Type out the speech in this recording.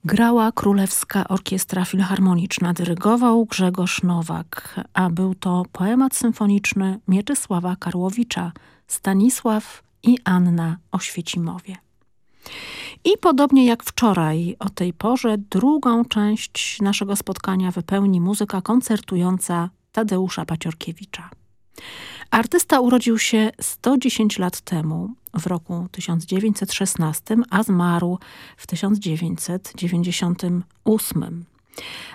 Grała Królewska Orkiestra Filharmoniczna, dyrygował Grzegorz Nowak, a był to poemat symfoniczny Mieczysława Karłowicza, Stanisław i Anna Oświecimowie. I podobnie jak wczoraj o tej porze drugą część naszego spotkania wypełni muzyka koncertująca Tadeusza Paciorkiewicza. Artysta urodził się 110 lat temu, w roku 1916, a zmarł w 1998.